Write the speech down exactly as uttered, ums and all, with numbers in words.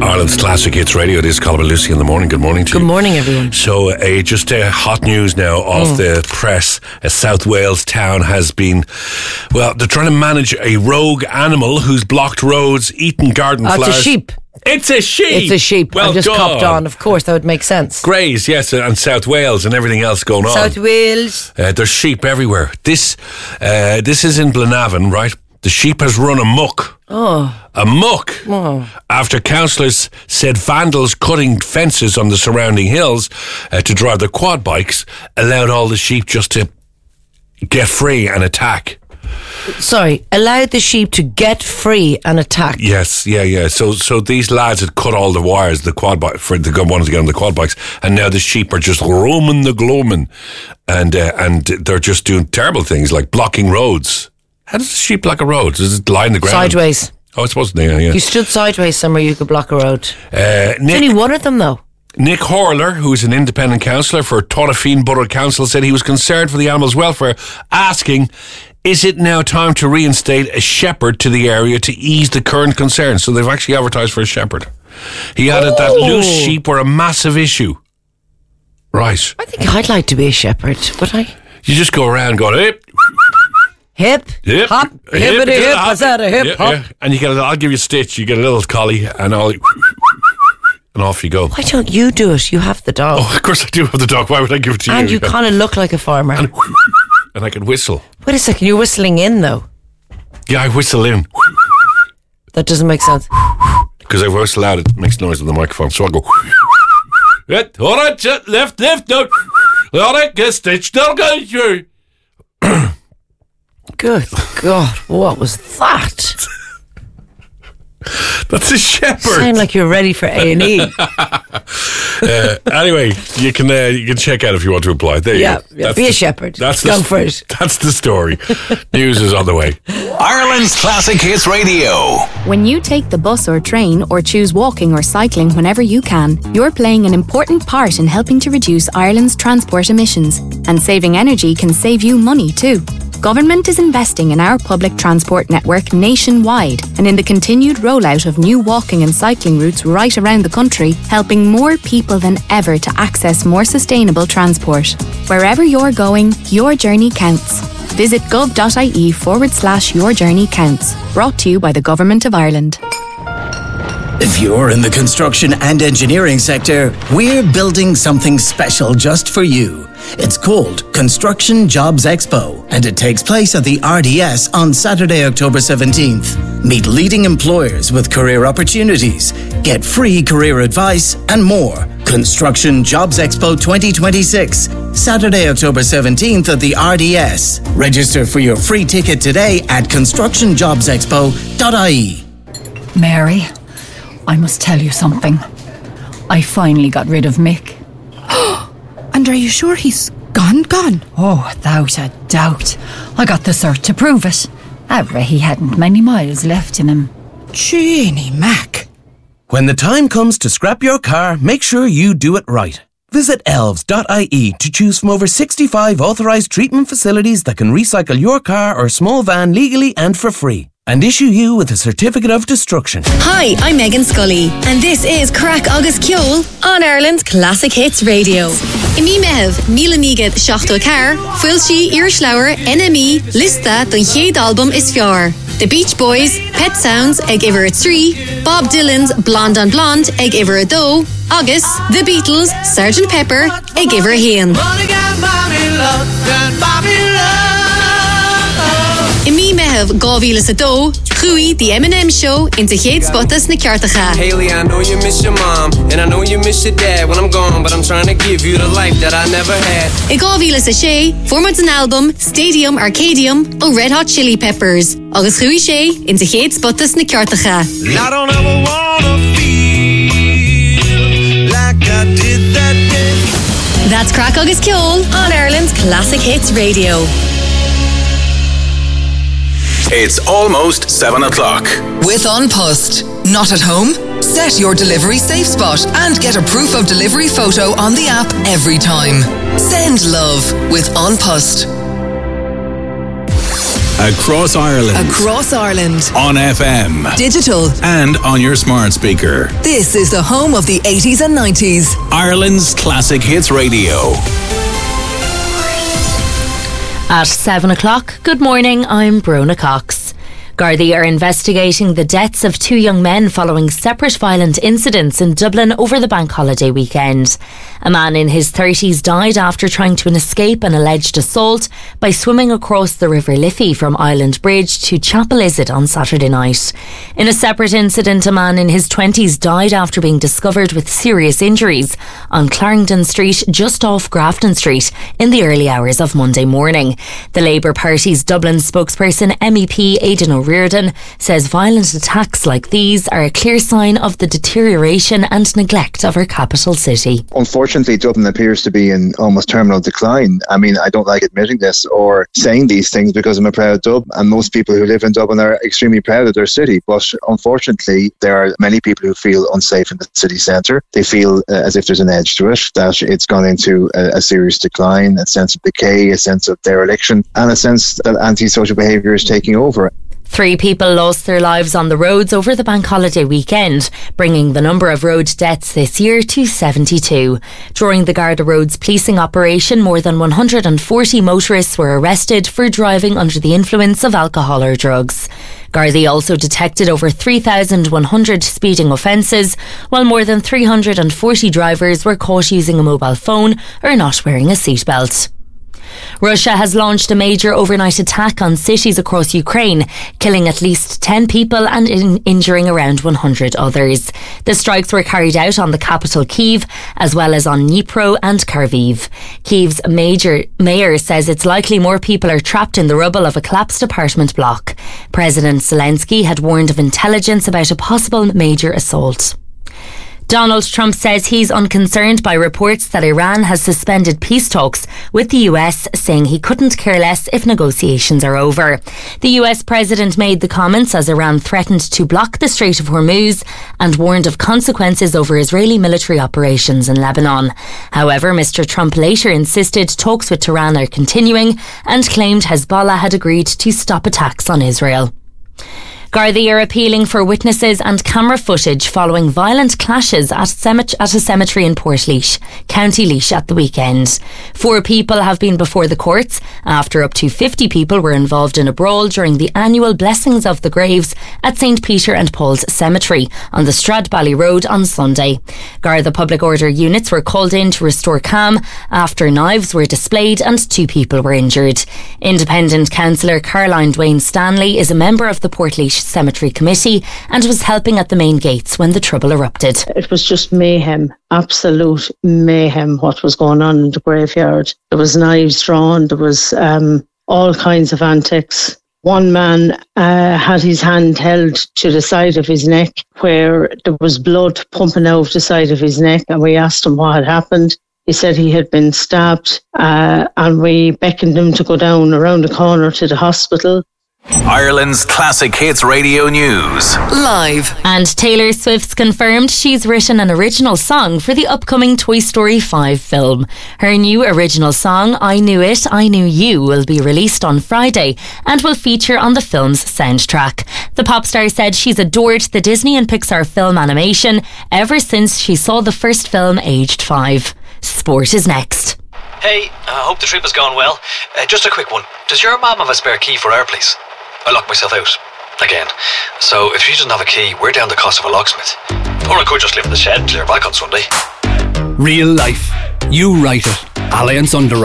Ireland's Classic Hits Radio. This is Colin and Lucy in the morning. Good morning to Good you. morning, everyone. So, uh, just uh, hot news now off mm. the press. A South Wales town has been, well, they're trying to manage a rogue animal who's blocked roads, eaten garden oh, flowers. It's a sheep. It's a sheep. It's a sheep. Well I just done. copped on. Of course, that would make sense. Grays, yes, and South Wales and everything else going on. South Wales. Uh, there's sheep everywhere. This, uh, this is in Glenavon, right? The sheep has run amok. Oh. Amok. Oh. After councillors said vandals cutting fences on the surrounding hills uh, to drive their quad bikes allowed all the sheep just to get free and attack. Sorry, allowed the sheep to get free and attack. Yes, yeah, yeah. So, so these lads had cut all the wires, the quad bike for the wanted to get on the quad bikes, and now the sheep are just roaming the gloaming, and uh, and they're just doing terrible things like blocking roads. How does a sheep block a road? Does it lie in the ground? Sideways. Oh, I suppose, yeah, yeah. If you stood sideways somewhere, you could block a road. Uh, There's Nick, only one of them, though. Nick Horler, who's an independent councillor for Torrefine Borough Council, said he was concerned for the animals' welfare, asking, is it now time to reinstate a shepherd to the area to ease the current concerns? So they've actually advertised for a shepherd. He added oh. that loose sheep were a massive issue. Right. I think I'd like to be a shepherd, would I? You just go around going, hip, hip, hip, hop, hip, hippity hip, what's that, a hip, yeah, hop? Yeah. And you get a, I'll give you a stitch, you get a little collie, and all, and off you go. Why don't you do it? You have the dog. Oh, of course I do have the dog. Why would I give it to you? And you kind of look like a farmer. And, and I can whistle. Wait a second, you're whistling in, though. Yeah, I whistle in. That doesn't make sense. Because I whistle out, it makes noise with the microphone. So I go, all right, left, left, no. All right, get stitched, don't go through. Good God, what was that? That's a shepherd. You sound like you're ready for A and E. uh, anyway, you can uh, you can check out if you want to apply. There yeah, you go. Yeah, be the, a shepherd. That's Go the, for it. That's the story. News is on the way. Ireland's Classic Hits Radio. When you take the bus or train or choose walking or cycling whenever you can, you're playing an important part in helping to reduce Ireland's transport emissions. And saving energy can save you money too. Government is investing in our public transport network nationwide and in the continued rollout of new walking and cycling routes right around the country, helping more people than ever to access more sustainable transport. Wherever you're going, your journey counts. Visit gov.ie forward slash your journey counts. Brought to you by the Government of Ireland. If you're in the construction and engineering sector, we're building something special just for you. It's called Construction Jobs Expo, and it takes place at the R D S on Saturday, October seventeenth. Meet leading employers with career opportunities, get free career advice, and more. Construction Jobs Expo twenty twenty-six, Saturday, October seventeenth at the R D S. Register for your free ticket today at construction jobs expo dot I E. Mary, I must tell you something. I finally got rid of Mick. And are you sure he's gone, gone? Oh, without a doubt. I got the cert to prove it. However, he hadn't many miles left in him. Jeannie Mac. When the time comes to scrap your car, make sure you do it right. Visit elves dot I E to choose from over sixty-five authorised treatment facilities that can recycle your car or small van legally and for free, and issue you with a certificate of destruction. Hi, I'm Megan Scully, and this is Crack Agus Ceol on Ireland's Classic Hits Radio. Imi mehev, Milanigad Shachto Car, Fuilshi Irschlauer, N M E, Lista, Dun Chéad album is fiar. The Beach Boys, Pet Sounds, Eg Iver a Tree, Bob Dylan's Blonde on Blonde, Eg Iver a Do, August, The Beatles, Sergeant Pepper, Eg Iver a Hain. Imi mehev Gavila sa Do, Chui, the M and M Show, into Chéad Spotas na Ceartacha. Haley, I know you miss your mom, and I know you miss your dad when I'm gone, but I'm trying to give you the life that I never had. I Gavila sa Shay, format an album, Stadium Arcadium, o Red Hot Chili Peppers. Agus Chui Shay, into Chéad Spotas na Ceartacha. I don't ever wanna feel like I did that day. That's Crack Agus Ceol on Ireland's Classic Hits Radio. It's almost seven o'clock. With An Post. Not at home? Set your delivery safe spot and get a proof of delivery photo on the app every time. Send love with An Post. Across Ireland. Across Ireland. On F M. Digital. And on your smart speaker. This is the home of the eighties and nineties. Ireland's Classic Hits Radio. At seven o'clock, good morning, I'm Brona Cox. Gardaí are investigating the deaths of two young men following separate violent incidents in Dublin over the bank holiday weekend. A man in his thirties died after trying to escape an alleged assault by swimming across the River Liffey from Island Bridge to Chapel Izzard on Saturday night. In a separate incident, a man in his twenties died after being discovered with serious injuries on Clarendon Street just off Grafton Street in the early hours of Monday morning. The Labour Party's Dublin spokesperson M E P Aidan O'Riordan says violent attacks like these are a clear sign of the deterioration and neglect of our capital city. Unfortunately, Dublin appears to be in almost terminal decline. I mean, I don't like admitting this or saying these things because I'm a proud Dub, and most people who live in Dublin are extremely proud of their city. But unfortunately, there are many people who feel unsafe in the city centre. They feel uh, as if there's an edge to it, that it's gone into a, a serious decline, a sense of decay, a sense of dereliction, and a sense that antisocial behaviour is taking over. Three people lost their lives on the roads over the bank holiday weekend, bringing the number of road deaths this year to seventy-two. During the Garda Roads policing operation, more than one hundred forty motorists were arrested for driving under the influence of alcohol or drugs. Gardaí also detected over three thousand one hundred speeding offences, while more than three hundred forty drivers were caught using a mobile phone or not wearing a seatbelt. Russia has launched a major overnight attack on cities across Ukraine, killing at least ten people and in- injuring around one hundred others. The strikes were carried out on the capital Kyiv, as well as on Dnipro and Kharkiv. Kyiv's major mayor says it's likely more people are trapped in the rubble of a collapsed apartment block. President Zelensky had warned of intelligence about a possible major assault. Donald Trump says he's unconcerned by reports that Iran has suspended peace talks with the U S, saying he couldn't care less if negotiations are over. The U S president made the comments as Iran threatened to block the Strait of Hormuz and warned of consequences over Israeli military operations in Lebanon. However, Mister Trump later insisted talks with Tehran are continuing and claimed Hezbollah had agreed to stop attacks on Israel. Gardaí are appealing for witnesses and camera footage following violent clashes at, cemet- at a cemetery in Portlaoise, County Laois at the weekend. Four people have been before the courts after up to fifty people were involved in a brawl during the annual Blessings of the Graves at Saint Peter and Paul's Cemetery on the Stradbally Road on Sunday. Garda public order units were called in to restore calm after knives were displayed and two people were injured. Independent councillor Caroline Dwayne Stanley is a member of the Portlaoise Cemetery Committee and was helping at the main gates when the trouble erupted. It was just mayhem, absolute mayhem what was going on in the graveyard. There was knives drawn, there was um, all kinds of antics. One man uh, had his hand held to the side of his neck where there was blood pumping out of the side of his neck, and we asked him what had happened. He said he had been stabbed, uh, and we beckoned him to go down around the corner to the hospital. Ireland's Classic Hits Radio News. Live. And Taylor Swift's confirmed she's written an original song for the upcoming Toy Story five film. Her new original song, I Knew It, I Knew You, will be released on Friday and will feature on the film's soundtrack. The pop star said she's adored the Disney and Pixar film animation ever since she saw the first film aged five. Sport is next. Hey, I hope the trip has gone well. Uh, just a quick one. Does your mum have a spare key for our place? I locked myself out. Again. So if she doesn't have a key, we're down the cost of a locksmith. Or I could just live in the shed and clear back on Sunday. Real life. You write it. Alliance Underwriting.